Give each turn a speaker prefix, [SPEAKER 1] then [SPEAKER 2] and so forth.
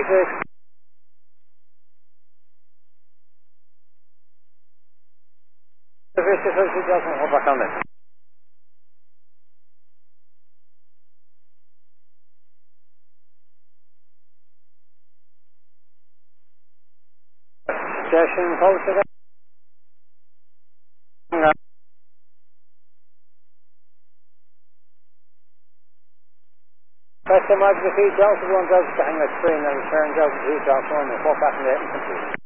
[SPEAKER 1] Matrix. Service situation op Wakanda. Station posted. Customer to the feed Delta 1 Delta to hang at screen and return Delta 2 Delta 1 and 4 passenger infantry.